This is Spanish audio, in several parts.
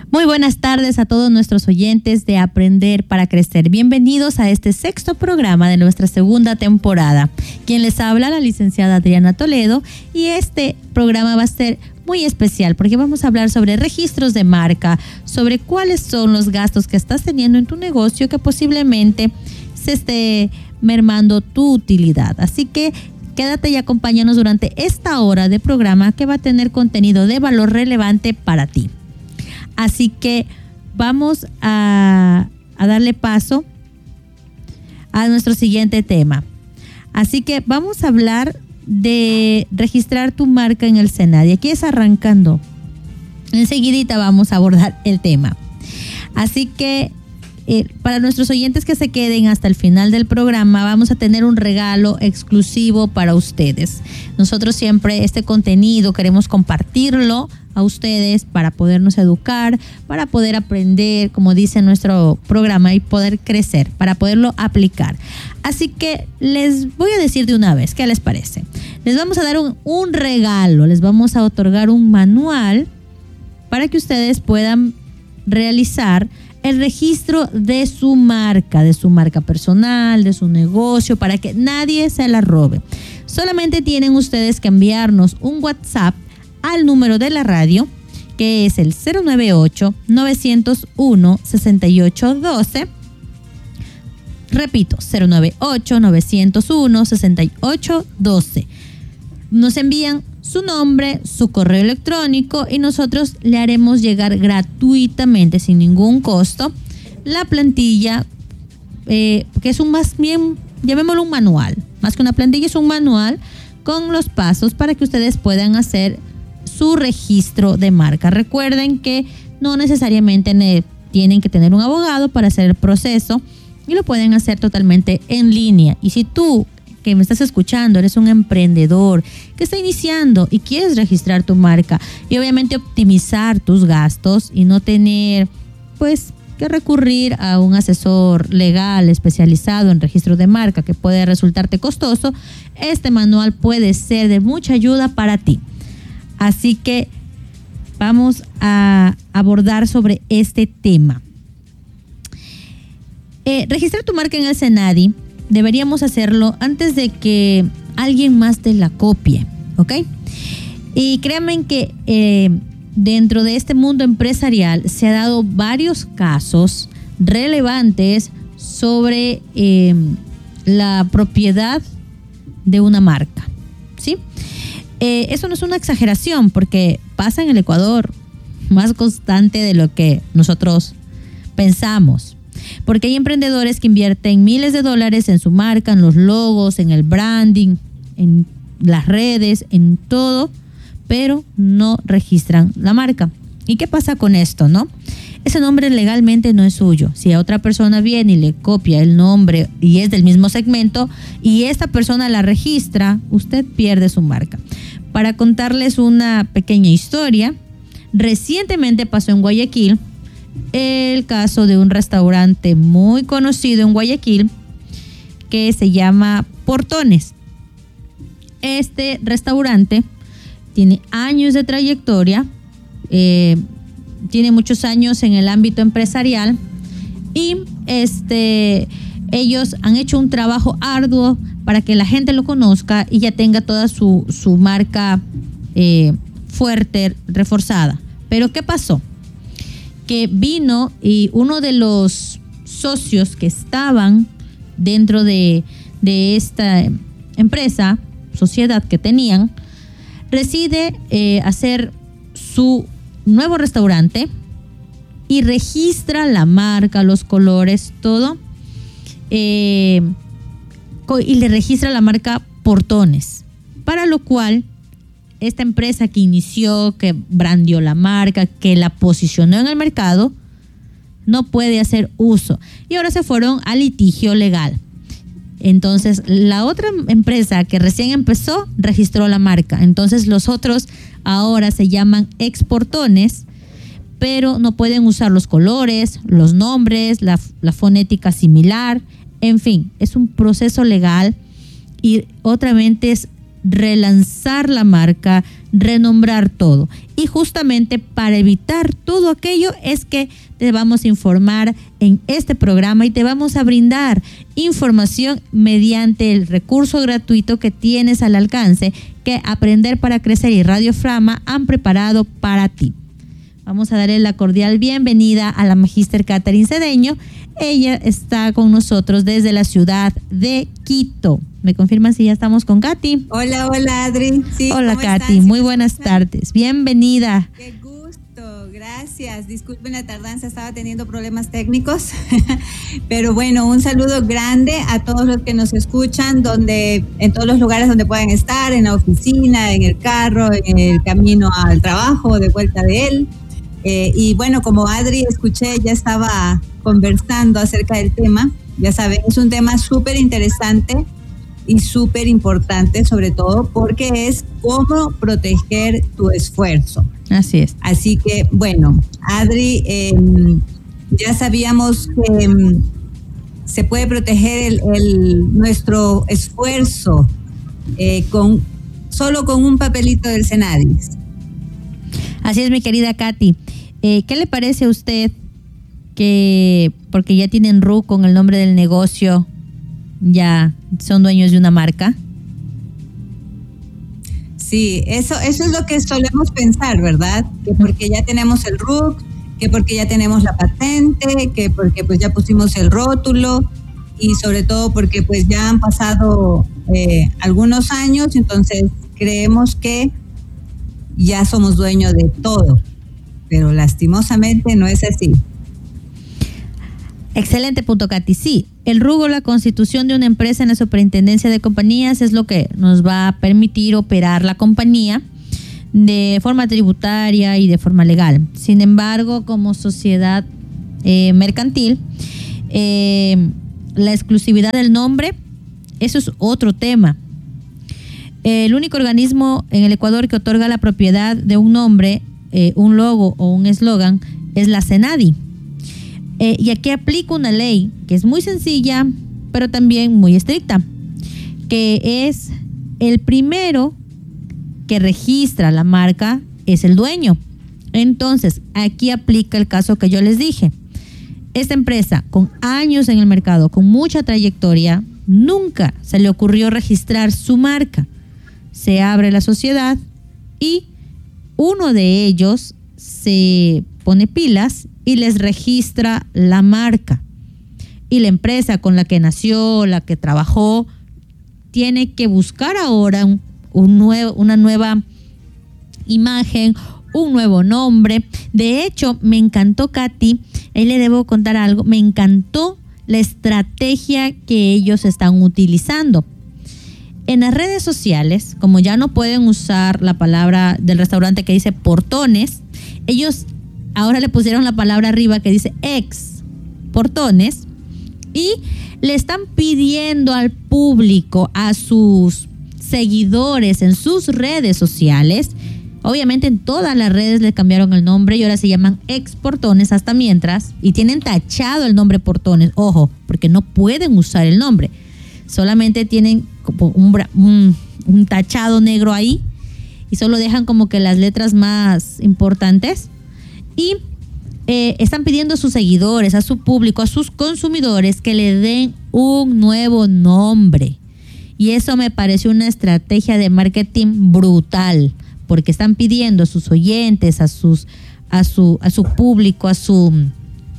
Muy buenas tardes a todos nuestros oyentes de Aprender para Crecer. Bienvenidos a este sexto programa de nuestra segunda temporada. Quien les habla, la licenciada Adriana Toledo, y este programa va a ser muy especial porque vamos a hablar sobre registros de marca, sobre cuáles son los gastos que estás teniendo en tu negocio que posiblemente se esté mermando tu utilidad. Así que quédate y acompáñanos durante esta hora de programa que va a tener contenido de valor relevante para ti. Así que vamos a darle paso a nuestro siguiente tema. Así que vamos a hablar de registrar tu marca en el SENADI. Aquí es arrancando. Enseguidita vamos a abordar el tema. Así que para nuestros oyentes que se queden hasta el final del programa, vamos a tener un regalo exclusivo para ustedes. Nosotros siempre este contenido queremos compartirlo a ustedes para podernos educar, para poder aprender, como dice nuestro programa, y poder crecer, para poderlo aplicar. Así que les voy a decir de una vez, ¿qué les parece? Les vamos a dar un regalo, les vamos a otorgar un manual para que ustedes puedan realizar el registro de su marca personal, de su negocio, para que nadie se la robe. Solamente tienen ustedes que enviarnos un WhatsApp al número de la radio, que es el 098-901-6812. Repito, 098-901-6812. Nos envían su nombre, su correo electrónico y nosotros le haremos llegar gratuitamente, sin ningún costo, la plantilla, que es más bien, llamémoslo un manual. Más que una plantilla, es un manual con los pasos para que ustedes puedan hacer su registro de marca. Recuerden que no necesariamente tienen que tener un abogado para hacer el proceso y lo pueden hacer totalmente en línea. Y si tú que me estás escuchando eres un emprendedor que está iniciando y quieres registrar tu marca y obviamente optimizar tus gastos y no tener que recurrir a un asesor legal especializado en registro de marca que puede resultarte costoso, este manual puede ser de mucha ayuda para ti. Así que vamos a abordar sobre este tema. Registrar tu marca en el SENADI deberíamos hacerlo antes de que alguien más te la copie, ¿ok? Y créanme que dentro de este mundo empresarial se ha dado varios casos relevantes sobre la propiedad de una marca, ¿sí? Eso no es una exageración porque pasa en el Ecuador más constante de lo que nosotros pensamos. Porque hay emprendedores que invierten miles de dólares en su marca, en los logos, en el branding, en las redes, en todo, pero no registran la marca. ¿Y qué pasa con esto, no? Ese nombre legalmente no es suyo. Si a otra persona viene y le copia el nombre y es del mismo segmento y esta persona la registra, usted pierde su marca. Para contarles una pequeña historia, recientemente pasó en Guayaquil el caso de un restaurante muy conocido en Guayaquil que se llama Portones. Este restaurante tiene años de trayectoria, tiene muchos años en el ámbito empresarial y ellos han hecho un trabajo arduo para que la gente lo conozca y ya tenga toda su marca fuerte, reforzada. Pero ¿qué pasó? Que vino y uno de los socios que estaban dentro de esta empresa, sociedad que tenían, decide hacer su nuevo restaurante y registra la marca, los colores, todo, y le registra la marca Portones, para lo cual esta empresa que inició, que brandió la marca, que la posicionó en el mercado, no puede hacer uso. Y ahora se fueron a litigio legal. Entonces, la otra empresa que recién empezó registró la marca. Entonces, los otros ahora se llaman Exportones, pero no pueden usar los colores, los nombres, la fonética similar. En fin, es un proceso legal y otra vez es relanzar la marca, renombrar todo. Y justamente para evitar todo aquello es que te vamos a informar en este programa y te vamos a brindar información mediante el recurso gratuito que tienes al alcance, que Aprender para Crecer y Radio Frama han preparado para ti. Vamos a darle la cordial bienvenida a la Magíster Catherine Cedeño. Ella está con nosotros desde la ciudad de Quito. ¿Me confirman si ya estamos con Katy? Hola Adri. Sí, hola Katy, muy buenas tardes. Bienvenida. Qué gusto, gracias. Disculpen la tardanza, estaba teniendo problemas técnicos. Pero bueno, un saludo grande a todos los que nos escuchan, en todos los lugares donde puedan estar, en la oficina, en el carro, en el camino al trabajo, de vuelta de él. Y bueno, como Adri escuché, ya estaba conversando acerca del tema. Ya saben, es un tema súper interesante y súper importante, sobre todo porque es cómo proteger tu esfuerzo. Así es. Así que, bueno, Adri, ya sabíamos que se puede proteger nuestro esfuerzo solo con un papelito del Senadis. Así es, mi querida Katy. ¿Qué le parece a usted que, porque ya tienen RU con el nombre del negocio, ya son dueños de una marca? Sí, eso es lo que solemos pensar, ¿verdad? Que porque ya tenemos el RUC, que porque ya tenemos la patente, que porque pues ya pusimos el rótulo y sobre todo porque pues ya han pasado algunos años, entonces creemos que ya somos dueños de todo, pero lastimosamente no es así. Excelente punto, Katy. Sí, el RUC o la constitución de una empresa en la superintendencia de compañías es lo que nos va a permitir operar la compañía de forma tributaria y de forma legal. Sin embargo, como sociedad mercantil, la exclusividad del nombre, eso es otro tema. El único organismo en el Ecuador que otorga la propiedad de un nombre, un logo o un eslogan es la CENADI. Y aquí aplica una ley que es muy sencilla, pero también muy estricta, que es el primero que registra la marca es el dueño. Entonces, aquí aplica el caso que yo les dije. Esta empresa, con años en el mercado, con mucha trayectoria, nunca se le ocurrió registrar su marca. Se abre la sociedad y uno de ellos se pone pilas y les registra la marca. Y la empresa con la que nació, la que trabajó, tiene que buscar ahora una nueva imagen, un nuevo nombre. De hecho, me encantó, Katy, ahí le debo contar algo, me encantó la estrategia que ellos están utilizando. En las redes sociales, como ya no pueden usar la palabra del restaurante que dice portones, ellos ahora le pusieron la palabra arriba que dice ex portones y le están pidiendo al público, a sus seguidores en sus redes sociales, obviamente en todas las redes le cambiaron el nombre y ahora se llaman ex portones hasta mientras, y tienen tachado el nombre portones, ojo, porque no pueden usar el nombre, solamente tienen como un tachado negro ahí y solo dejan como que las letras más importantes y están pidiendo a sus seguidores, a su público, a sus consumidores que le den un nuevo nombre. Y eso me pareció una estrategia de marketing brutal, porque están pidiendo a sus oyentes, a su público, a su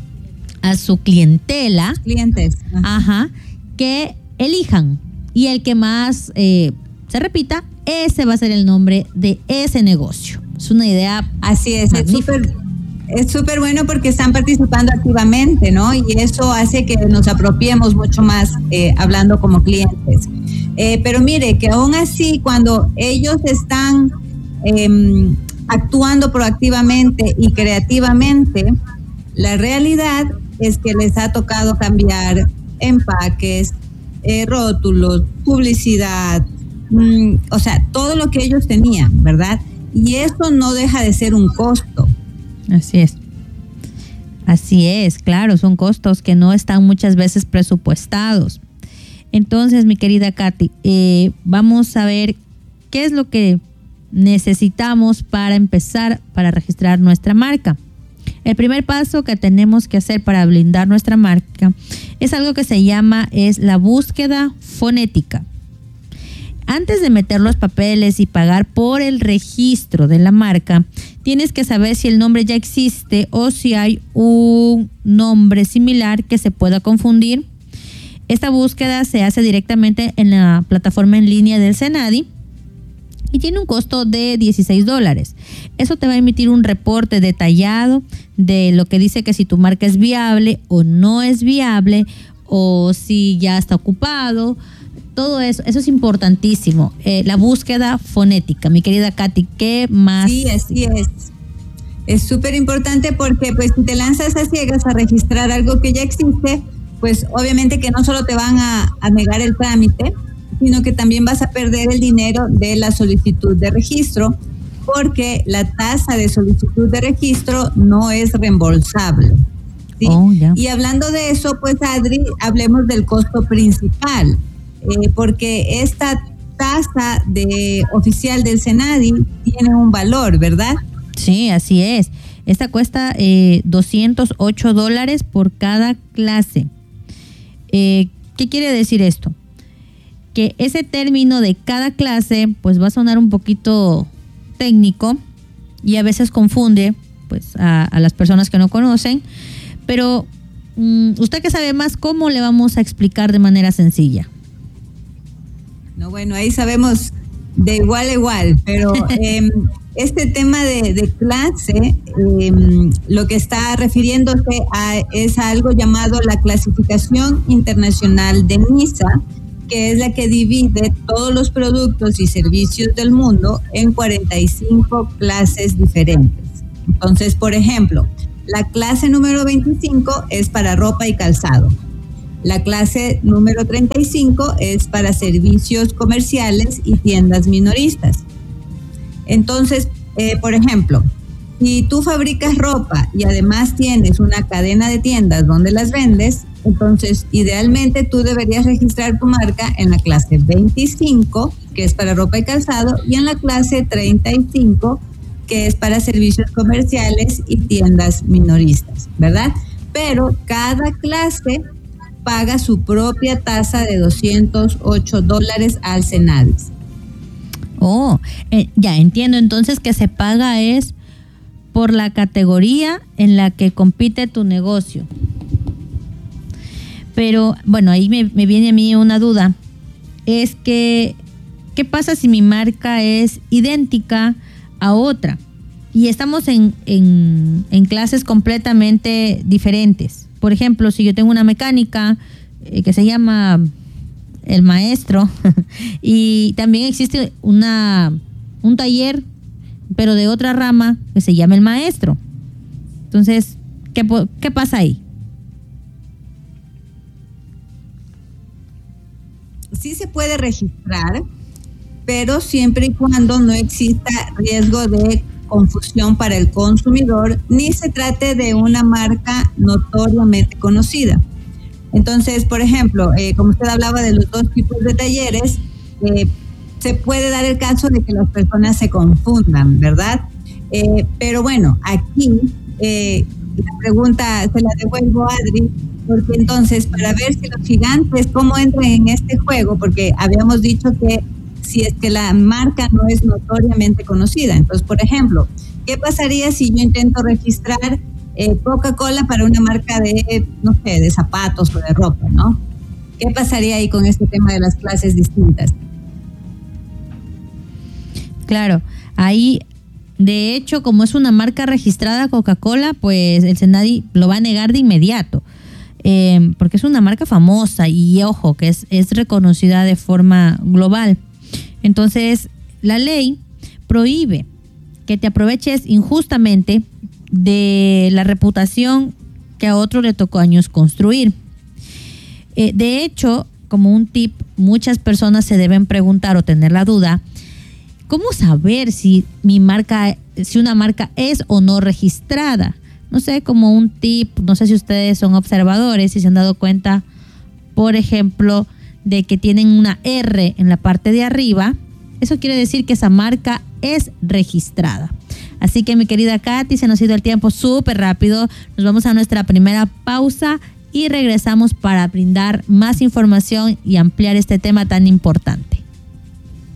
clientela, clientes, que elijan, y el que más se repita, ese va a ser el nombre de ese negocio. Es una idea. Así es, es súper bueno porque están participando activamente, ¿no? Y eso hace que nos apropiemos mucho más hablando como clientes. Pero mire, que aún así, cuando ellos están actuando proactivamente y creativamente, la realidad es que les ha tocado cambiar empaques, rótulos, publicidad, o sea, todo lo que ellos tenían, ¿verdad? Y eso no deja de ser un costo. Así es, claro, son costos que no están muchas veces presupuestados. Entonces, mi querida Katy, vamos a ver ¿qué es lo que necesitamos para empezar, para registrar nuestra marca? El primer paso que tenemos que hacer para blindar nuestra marca es algo que se llama la búsqueda fonética. Antes de meter los papeles y pagar por el registro de la marca, tienes que saber si el nombre ya existe o si hay un nombre similar que se pueda confundir. Esta búsqueda se hace directamente en la plataforma en línea del SENADI y tiene un costo de $16. Eso te va a emitir un reporte detallado de lo que dice que si tu marca es viable o no es viable, o si ya está ocupado. Todo eso es importantísimo. La búsqueda fonética. Mi querida Katy, ¿qué más? Sí, así es. Es súper importante porque pues si te lanzas a ciegas a registrar algo que ya existe, pues obviamente que no solo te van a negar el trámite, sino que también vas a perder el dinero de la solicitud de registro, porque la tasa de solicitud de registro no es reembolsable. ¿Sí? Oh, yeah. Y hablando de eso, pues Adri, hablemos del costo principal. Porque esta tasa oficial del SENADI tiene un valor, ¿verdad? Sí, así es. Esta cuesta $208 por cada clase. ¿Qué quiere decir esto? Que ese término de cada clase pues va a sonar un poquito técnico y a veces confunde pues a las personas que no conocen, pero usted que sabe más, ¿cómo le vamos a explicar de manera sencilla? No, bueno, ahí sabemos de igual a igual, pero este tema de clase, lo que está refiriéndose es a algo llamado la Clasificación Internacional de NISA, que es la que divide todos los productos y servicios del mundo en 45 clases diferentes. Entonces, por ejemplo, la clase número 25 es para ropa y calzado. La clase número 35 es para servicios comerciales y tiendas minoristas. Entonces, por ejemplo, si tú fabricas ropa y además tienes una cadena de tiendas donde las vendes, entonces idealmente tú deberías registrar tu marca en la clase 25, que es para ropa y calzado, y en la clase 35, que es para servicios comerciales y tiendas minoristas, ¿verdad? Pero cada clase paga su propia tasa de $208 al SENADI. Oh, ya entiendo entonces que se paga es por la categoría en la que compite tu negocio. Pero bueno, ahí me viene a mí una duda. Es que, ¿qué pasa si mi marca es idéntica a otra? Y estamos en clases completamente diferentes. Por ejemplo, si yo tengo una mecánica que se llama El Maestro y también existe un taller, pero de otra rama, que se llama El Maestro. Entonces, ¿qué pasa ahí? Sí se puede registrar, pero siempre y cuando no exista riesgo de confusión para el consumidor, ni se trate de una marca notoriamente conocida. Entonces, por ejemplo, como usted hablaba de los dos tipos de talleres, se puede dar el caso de que las personas se confundan, ¿verdad? Pero bueno, aquí la pregunta se la devuelvo a Adri, porque entonces para ver si los gigantes cómo entran en este juego, porque habíamos dicho que si es que la marca no es notoriamente conocida. Entonces, por ejemplo, ¿qué pasaría si yo intento registrar Coca-Cola para una marca de, no sé, de zapatos o de ropa, ¿no? ¿Qué pasaría ahí con este tema de las clases distintas? Claro, ahí, de hecho, como es una marca registrada Coca-Cola, pues el SENADI lo va a negar de inmediato, porque es una marca famosa y, ojo, que es reconocida de forma global. Entonces, la ley prohíbe que te aproveches injustamente de la reputación que a otro le tocó años construir. De hecho, como un tip, muchas personas se deben preguntar o tener la duda, ¿cómo saber si una marca es o no registrada? No sé, como un tip, no sé si ustedes son observadores y se han dado cuenta, por ejemplo, de que tienen una R en la parte de arriba eso quiere decir que esa marca es registrada. Así que mi querida Katy, se nos ha ido el tiempo súper rápido. Nos vamos a nuestra primera pausa y regresamos para brindar más información y ampliar este tema tan importante.